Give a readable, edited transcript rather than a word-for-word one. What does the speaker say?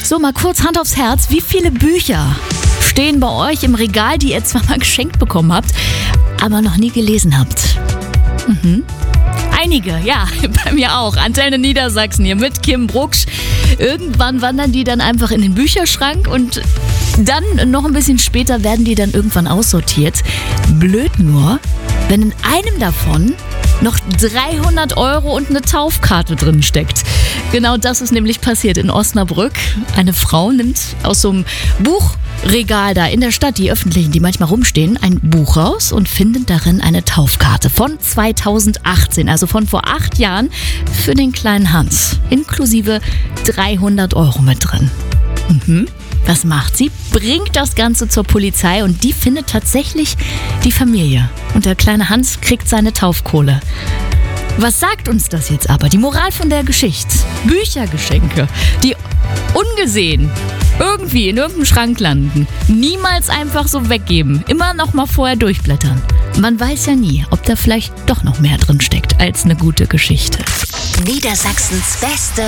So, mal kurz Hand aufs Herz. Wie viele Bücher stehen bei euch im Regal, die ihr zwar mal geschenkt bekommen habt, aber noch nie gelesen habt? Einige, ja, bei mir auch. Antenne Niedersachsen hier mit Kim Brucksch. Irgendwann wandern die dann einfach in den Bücherschrank und dann noch ein bisschen später werden die dann irgendwann aussortiert. Blöd nur, wenn in einem davon noch 300 € und eine Taufkarte drin steckt. Genau das ist nämlich passiert in Osnabrück. Eine Frau nimmt aus so einem Buchregal da in der Stadt, die öffentlichen, die manchmal rumstehen, ein Buch raus und findet darin eine Taufkarte von 2018, also von vor 8 Jahren, für den kleinen Hans. Inklusive 300 € mit drin. Was macht sie? Bringt das Ganze zur Polizei und die findet tatsächlich die Familie. Und der kleine Hans kriegt seine Taufkohle. Was sagt uns das jetzt aber? Die Moral von der Geschichte. Büchergeschenke, die ungesehen irgendwie in irgendeinem Schrank landen. Niemals einfach so weggeben. Immer noch mal vorher durchblättern. Man weiß ja nie, ob da vielleicht doch noch mehr drin steckt als eine gute Geschichte. Niedersachsens Beste